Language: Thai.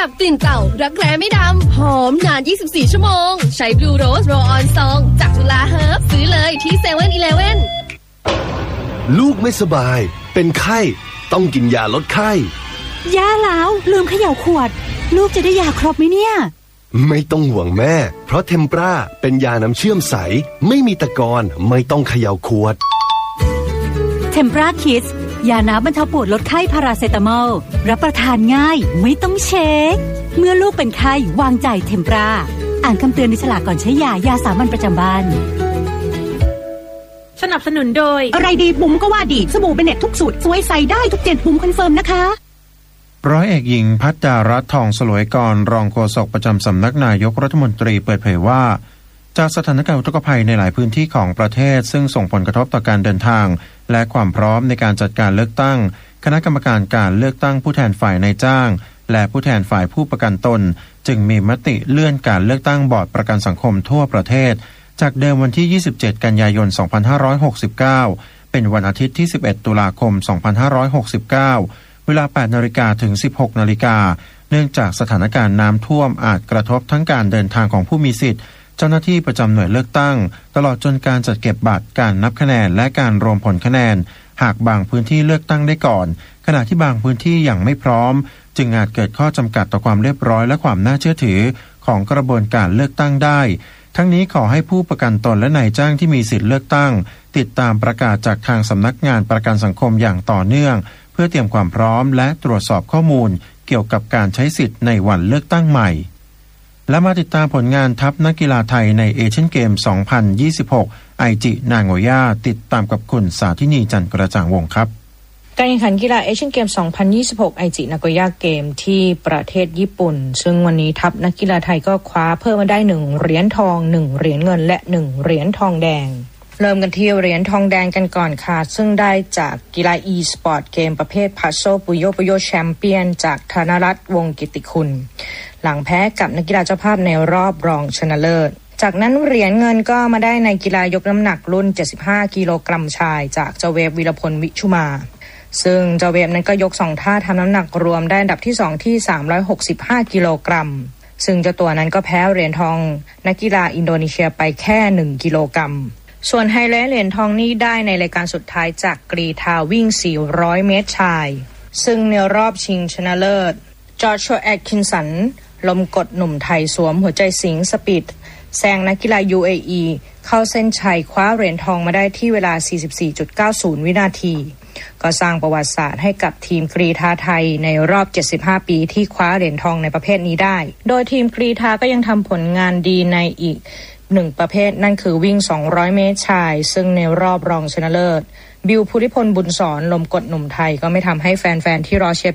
ดับกลิ่นเต่ารักแร้ไม่ดำหอมนาน24ชั่วโมงใช้ Blue Rose Roll On Song จากจุฬาเฮิร์บซื้อเลยที่ 7-Eleven ลูกไม่สบายเป็นไข้ต้องกินยาลดไข้ยาแล้วลืมเขย่าขวดลูกจะได้ยาครบไหมเนี่ยไม่ต้องห่วงแม่เพราะเทมปราเป็นยาน้ำเชื่อมใสไม่มีตะกอนไม่ต้องเขย่าขวดเทมปราคิดยาน้ำบรรเทาปวดลดไข้พาราเซตามอลรับประทานง่ายไม่ต้องเช็คเมื่อลูกเป็นไข้วางใจเทมปราอ่านคำเตือนในฉลากก่อนใช้ยาสามัญประจำบ้านสนับสนุนโดยอะไรดีบุ๋มก็ว่าดีสบู่เบเน็ตทุกสูตรสวยใส่ได้ทุกเจ็ดบุ๋มคอนเฟิร์มนะคะร้อยเอกหญิงภัทรารัตน์ทองสลวยกรรองโฆษกประจำสำนักนายกรัฐมนตรีเปิดเผยว่าจากสถานการณ์อุทกภัยในหลายพื้นที่ของประเทศซึ่งส่งผลกระทบต่อการเดินทางและความพร้อมในการจัดการเลือกตั้งคณะกรรมการการเลือกตั้งผู้แทนฝ่ายนายจ้างและผู้แทนฝ่ายผู้ประกันตนจึงมีมติเลื่อนการเลือกตั้งบอร์ดประกันสังคมทั่วประเทศจากเดิมวันที่27กันยายน2569เป็นวันอาทิตย์ที่11ตุลาคม2569เวลา 8:00 นถึง 16:00 นเนื่องจากสถานการณ์น้ำท่วมอาจกระทบทั้งการเดินทางของผู้มีสิทธิ์เจ้าหน้าที่ประจำหน่วยเลือกตั้งตลอดจนการจัดเก็บบัตรการนับคะแนนและการรวมผลคะแนนหากบางพื้นที่เลือกตั้งได้ก่อนขณะที่บางพื้นที่ยังไม่พร้อมจึงอาจเกิดข้อจำกัดต่อความเรียบร้อยและความน่าเชื่อถือของกระบวนการเลือกตั้งได้ทั้งนี้ขอให้ผู้ประกันตนและนายจ้างที่มีสิทธิเลือกตั้งติดตามประกาศจากทางสำนักงานประกันสังคมอย่างต่อเนื่องเพื่อเตรียมความพร้อมและตรวจสอบข้อมูลเกี่ยวกับการใช้สิทธิ์ในวันเลือกตั้งใหม่และมาติดตามผลงานทัพนักกีฬาไทยในเอเชียนเกม 2026 ไอจินางโงย่าติดตามกับคุณสาธินีจันทร์กระจ่างวงครับการแข่งขันกีฬาเอเชียนเกม 2026 ไอจินาโกย่าเกมที่ประเทศญี่ปุ่นซึ่งวันนี้ทัพนักกีฬาไทยก็คว้าเพิ่มมาได้1เหรียญทอง1เหรียญเงินและ1เหรียญทองแดงเริ่มกันที่เหรียญทองแดงกันก่อนค่ะซึ่งได้จากกีฬา e-sport เกมประเภท Puzzle Puyoแชมเปี้ยนจากธนรัตน์วงศ์กิติคุณหลังแพ้กับนักกีฬาเจ้าภาพในรอบรองชนะเลิศจากนั้นเหรียญเงินก็มาได้ในกีฬายกน้ำหนักรุ่น75กิโลกรัมชายจากเจ้าเวฟวีรพลวิชุมาซึ่งเจ้าเวฟนั้นก็ยก2ท่าทำน้ำหนักรวมได้อันดับที่2ที่365กิโลกรัมซึ่งเจ้าตัวนั้นก็แพ้เหรียญทองนักกีฬาอินโดนีเซียไปแค่1กิโลกรัมส่วนไฮไลท์เหรียญทองนี้ได้ในรายการสุดท้ายจากกรีฑาวิ่ง400เมตรชายซึ่งในรอบชิงชนะเลิศจอร์จแอตคินสันลมกดหนุ่มไทยสวมหัวใจสิงสปีดแซงนักกีฬา UAE เข้าเส้นชัยคว้าเหรียญทองมาได้ที่เวลา 44.90 วินาทีก็สร้างประวัติศาสตร์ให้กับทีมกรีฑาไทยในรอบ75ปีที่คว้าเหรียญทองในประเภทนี้ได้โดยทีมกรีฑาก็ยังทำผลงานดีในอีก1ประเภทนั่นคือวิ่ง200เมตรชายซึ่งในรอบรองชนะเลิศบิวภูริพลบุญสอนลมกดหนุ่มไทยก็ไม่ทำให้แฟนๆที่รอเชียร์